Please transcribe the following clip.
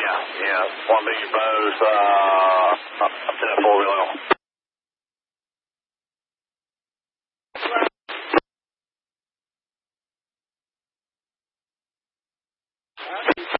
Yeah. Want to meet you both, 10-4 wheel.